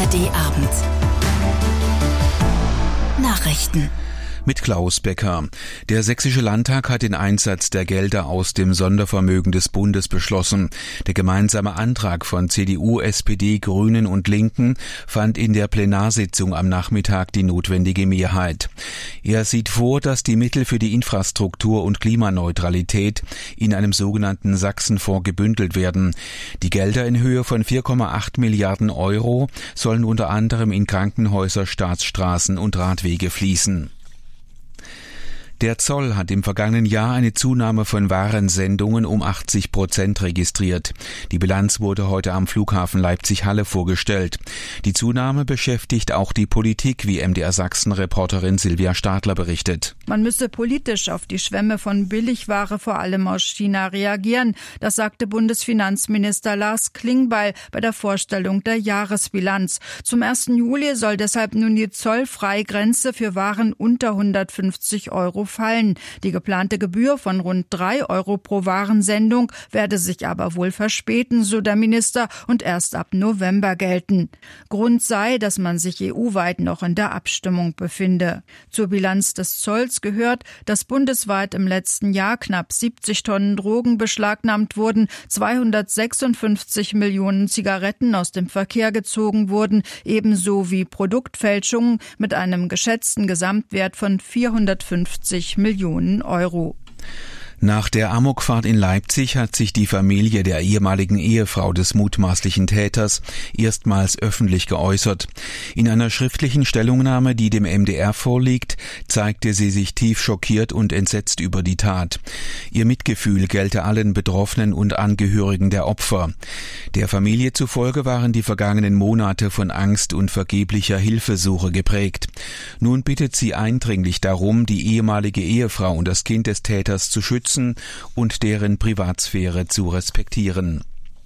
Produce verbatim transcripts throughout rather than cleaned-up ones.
D-Abend. Nachrichten. Mit Klaus Becker. Der Sächsische Landtag hat den Einsatz der Gelder aus dem Sondervermögen des Bundes beschlossen. Der gemeinsame Antrag von C D U, S P D, Grünen und Linken fand in der Plenarsitzung am Nachmittag die notwendige Mehrheit. Er sieht vor, dass die Mittel für die Infrastruktur und Klimaneutralität in einem sogenannten Sachsenfonds gebündelt werden. Die Gelder in Höhe von vier Komma acht Milliarden Euro sollen unter anderem in Krankenhäuser, Staatsstraßen und Radwege fließen. Der Zoll hat im vergangenen Jahr eine Zunahme von Warensendungen um achtzig Prozent registriert. Die Bilanz wurde heute am Flughafen Leipzig-Halle vorgestellt. Die Zunahme beschäftigt auch die Politik, wie M D R Sachsen-Reporterin Silvia Stadler berichtet. Man müsse politisch auf die Schwemme von Billigware vor allem aus China reagieren. Das sagte Bundesfinanzminister Lars Klingbeil bei der Vorstellung der Jahresbilanz. Zum ersten Juli soll deshalb nun die Zollfreigrenze für Waren unter hundertfünfzig Euro fallen. Die geplante Gebühr von rund drei Euro pro Warensendung werde sich aber wohl verspäten, so der Minister, und erst ab November gelten. Grund sei, dass man sich E U-weit noch in der Abstimmung befinde. Zur Bilanz des Zolls gehört, dass bundesweit im letzten Jahr knapp siebzig Tonnen Drogen beschlagnahmt wurden, zweihundertsechsundfünfzig Millionen Zigaretten aus dem Verkehr gezogen wurden, ebenso wie Produktfälschungen mit einem geschätzten Gesamtwert von vierhundertfünfzig Millionen Euro. Nach der Amokfahrt in Leipzig hat sich die Familie der ehemaligen Ehefrau des mutmaßlichen Täters erstmals öffentlich geäußert. In einer schriftlichen Stellungnahme, die dem M D R vorliegt, zeigte sie sich tief schockiert und entsetzt über die Tat. Ihr Mitgefühl gelte allen Betroffenen und Angehörigen der Opfer. Der Familie zufolge waren die vergangenen Monate von Angst und vergeblicher Hilfesuche geprägt. Nun bittet sie eindringlich darum, die ehemalige Ehefrau und das Kind des Täters zu schützen und deren Privatsphäre zu respektieren.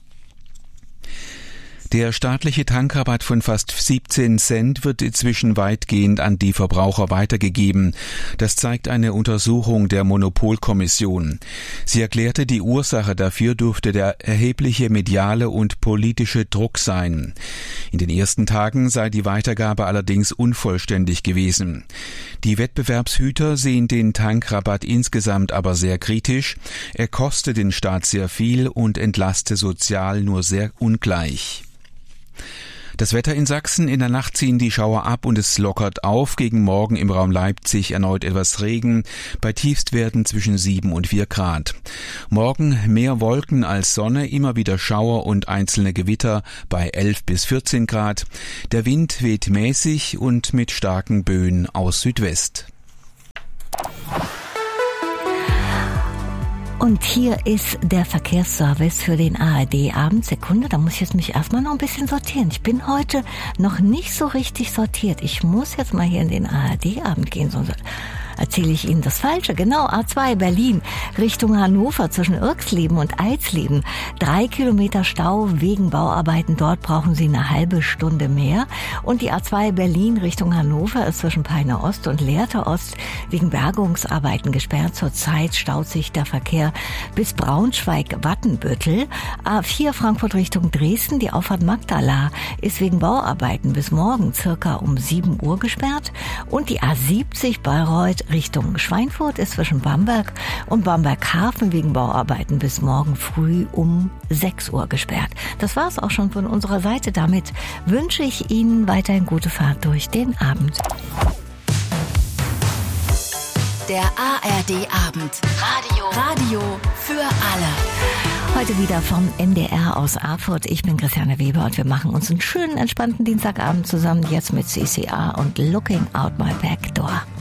Der staatliche Tankrabatt von fast siebzehn Cent wird inzwischen weitgehend an die Verbraucher weitergegeben. Das zeigt eine Untersuchung der Monopolkommission. Sie erklärte, die Ursache dafür dürfte der erhebliche mediale und politische Druck sein. In den ersten Tagen sei die Weitergabe allerdings unvollständig gewesen. Die Wettbewerbshüter sehen den Tankrabatt insgesamt aber sehr kritisch. Er koste den Staat sehr viel und entlaste sozial nur sehr ungleich. Das Wetter in Sachsen: In der Nacht ziehen die Schauer ab und es lockert auf. Gegen Morgen im Raum Leipzig erneut etwas Regen, bei Tiefstwerten zwischen sieben und vier Grad. Morgen mehr Wolken als Sonne, immer wieder Schauer und einzelne Gewitter bei elf bis vierzehn Grad. Der Wind weht mäßig und mit starken Böen aus Südwest. Und hier ist der Verkehrsservice für den A R D-Abend. Sekunde, da muss ich jetzt mich erstmal noch ein bisschen sortieren. Ich bin heute noch nicht so richtig sortiert. Ich muss jetzt mal hier in den A R D-Abend gehen, sonst erzähle ich Ihnen das Falsche. Genau, A zwei Berlin Richtung Hannover zwischen Irxleben und Eisleben. Drei Kilometer Stau wegen Bauarbeiten. Dort brauchen Sie eine halbe Stunde mehr. Und die A zwei Berlin Richtung Hannover ist zwischen Peine Ost und Lehrte Ost wegen Bergungsarbeiten gesperrt. Zurzeit staut sich der Verkehr bis Braunschweig-Wattenbüttel. A vier Frankfurt Richtung Dresden. Die Auffahrt Magdala ist wegen Bauarbeiten bis morgen circa um sieben Uhr gesperrt. Und die A siebzig Bayreuth Richtung Schweinfurt ist zwischen Bamberg und Bamberg-Hafen wegen Bauarbeiten bis morgen früh um sechs Uhr gesperrt. Das war's auch schon von unserer Seite. Damit wünsche ich Ihnen weiterhin gute Fahrt durch den Abend. Der A R D-Abend. Radio. Radio für alle. Heute wieder vom M D R aus Erfurt. Ich bin Christiane Weber und wir machen uns einen schönen, entspannten Dienstagabend zusammen. Jetzt mit C C A und Looking Out My Back Door.